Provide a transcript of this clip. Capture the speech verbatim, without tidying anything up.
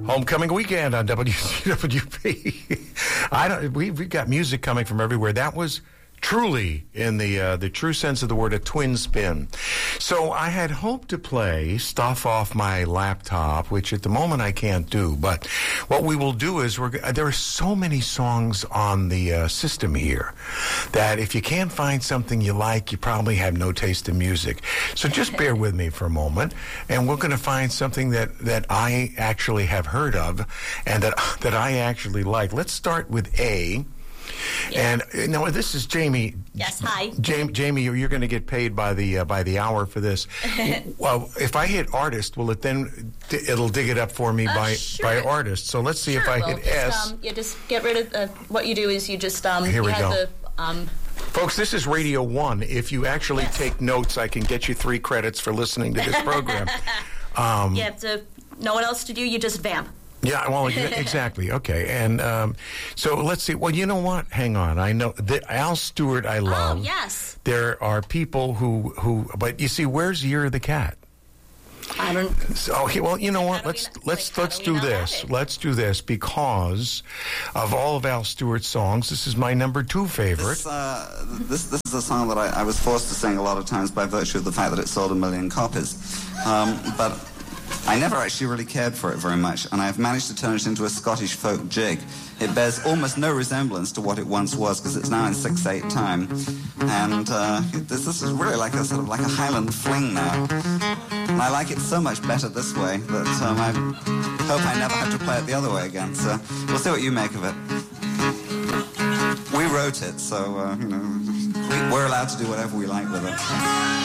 Homecoming weekend on W C W P. I don't. We we've got music coming from everywhere. That was truly, in the uh, the true sense of the word, a twin spin. So I had hoped to play stuff off my laptop, which at the moment I can't do. But what we will do is we're there are so many songs on the uh, system here that if you can't find something you like, you probably have no taste in music. So just bear with me for a moment, and we're going to find something that, that I actually have heard of and that that I actually like. Let's start with A. Yeah. And no, this is Jamie. Yes, hi. Jamie, Jamie, you're going to get paid by the uh, by the hour for this. Well, if I hit artist, will it then it'll dig it up for me uh, by sure. by artist? So let's see sure, if I well, hit just, S. Um, you just get rid of uh, what you do is you just um. Here you we have go. The, um, Folks, this is Radio One. If you actually yes. take notes, I can get you three credits for listening to this program. Um, you have to know what else to do. You just vamp. Yeah, well, exactly. Okay, and um, so let's see. Well, you know what? Hang on. I know the, Al Stewart. I love. Oh, yes. There are people who who, but you see, where's Year of the Cat? I don't. So, okay, well, you know what? Let's not, let's like, let's do this. do Let's do this because of all of Al Stewart's songs. This is my number two favorite. This, uh, this, this is a song that I, I was forced to sing a lot of times by virtue of the fact that it sold a million copies, um, but I never actually really cared for it very much, and I've managed to turn it into a Scottish folk jig. It bears almost no resemblance to what it once was, because it's now in six eight time, and uh, this, this is really like a sort of like a Highland fling now. And I like it so much better this way that um, I hope I never have to play it the other way again. So we'll see what you make of it. We wrote it, so uh, you know we, we're allowed to do whatever we like with it.